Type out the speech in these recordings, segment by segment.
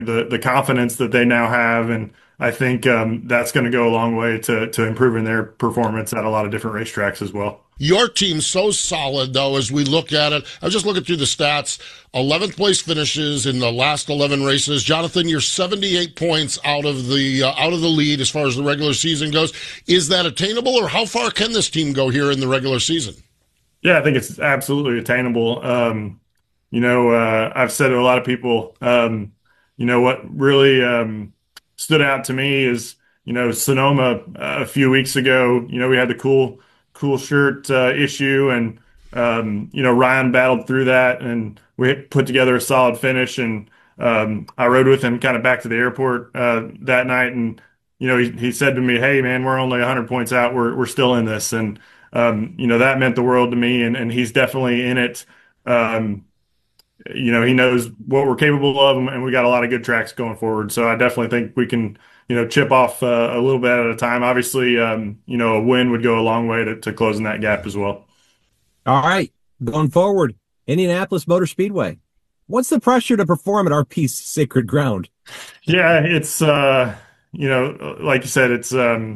the confidence that they now have, and I think that's going to go a long way to improving their performance at a lot of different racetracks as well. Your team's so solid, though, as we look at it. I was just looking through the stats. 11th place finishes in the last 11 races. Jonathan, you're 78 points out of the lead as far as the regular season goes. Is that attainable, or how far can this team go here in the regular season? Yeah, I think it's absolutely attainable. I've said to a lot of people, what really stood out to me is, Sonoma a few weeks ago, we had the cool shirt issue, and Ryan battled through that, and we put together a solid finish. And I rode with him kind of back to the airport that night, and he said to me, "Hey, man, we're only 100 points out. We're still in this," and that meant the world to me, and he's definitely in it. Um, he knows what we're capable of, and we got a lot of good tracks going forward. So I definitely think we can, chip off a little bit at a time. Obviously, a win would go a long way to closing that gap as well. All right, going forward, Indianapolis Motor Speedway. What's the pressure to perform at our piece sacred ground? Yeah, it's like you said, it's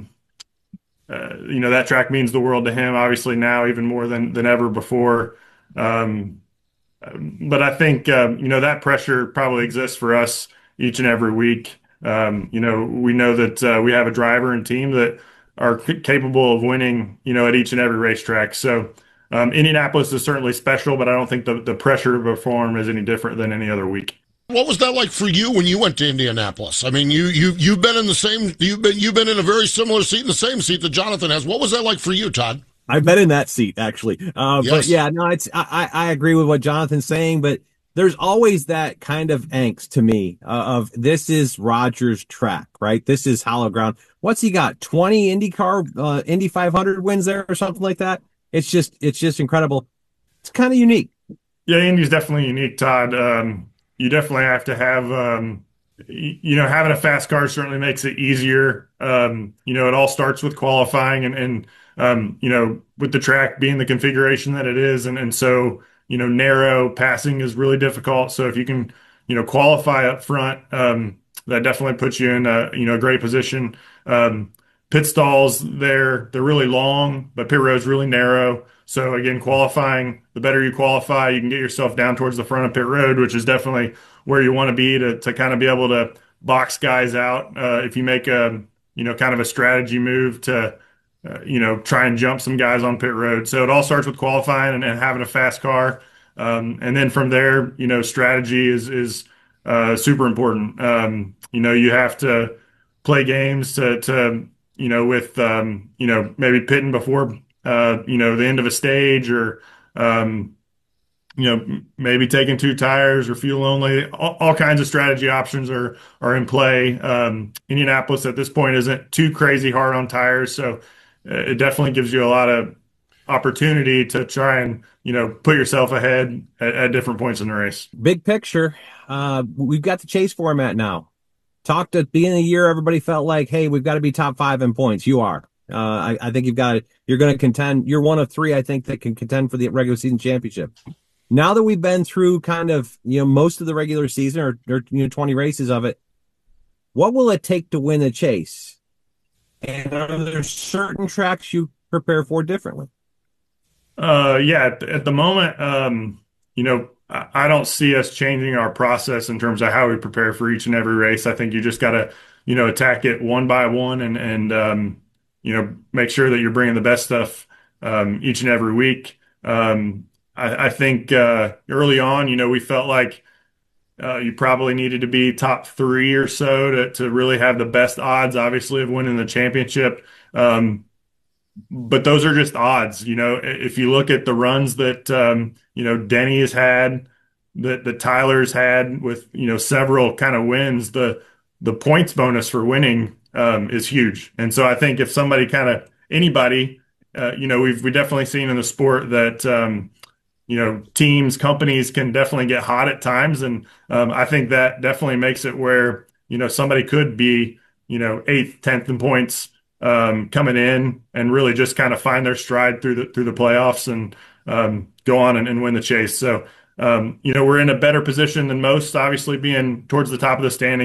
that track means the world to him. Obviously now even more than ever before. Um, but I think that pressure probably exists for us each and every week. We know that we have a driver and team that are capable of winning, at each and every racetrack. So Indianapolis is certainly special, but I don't think the pressure to perform is any different than any other week. What was that like for you when you went to Indianapolis? I mean, you've been in the same you've been in a very similar seat, in the same seat that Jonathan has. What was that like for you, Todd? I've been in that seat actually. Yes. But yeah, no, I agree with what Jonathan's saying, but there's always that kind of angst to me of this is Rogers track, right? This is hollow ground. What's he got? 20 Indy 500 wins there or something like that. It's just incredible. It's kind of unique. Yeah, Indy's definitely unique, Todd. You definitely have to have, having a fast car certainly makes it easier. It all starts with qualifying and with the track being the configuration that it is. And so, narrow passing is really difficult. So if you can, qualify up front, that definitely puts you in a great position. Pit stalls they're really long, but pit road's really narrow. So again, qualifying, the better you qualify, you can get yourself down towards the front of pit road, which is definitely where you want to be to kind of be able to box guys out. If you make a, kind of a strategy move to, try and jump some guys on pit road. So it all starts with qualifying and having a fast car. And then from there, strategy is super important. You have to play games to with, maybe pitting before, the end of a stage, or, maybe taking two tires or fuel only. All kinds of strategy options are in play. Indianapolis at this point isn't too crazy hard on tires, so it definitely gives you a lot of opportunity to try and put yourself ahead at different points in the race. Big picture, we've got the chase format now. Talked at the beginning of the year, everybody felt like, hey, we've got to be top 5 in points. You are. I think you're going to contend. You're one of 3, I think, that can contend for the regular season championship. Now that we've been through kind of, most of the regular season or 20 races of it, what will it take to win the chase? And are there certain tracks you prepare for differently? Yeah, at the moment, I don't see us changing our process in terms of how we prepare for each and every race. I think you just got to, attack it one by one and make sure that you're bringing the best stuff each and every week. I think early on, we felt like you probably needed to be top 3 or so to really have the best odds, obviously, of winning the championship. But those are just odds. If you look at the runs that, Denny has had, that Tyler's had with, several kind of wins, the points bonus for winning, is huge. And so I think if somebody anybody, we definitely seen in the sport that, teams, companies can definitely get hot at times. And, I think that definitely makes it where, somebody could be, 8th, 10th in points, coming in and really just kind of find their stride through the playoffs and go on and win the chase. So we're in a better position than most, obviously being towards the top of the standings.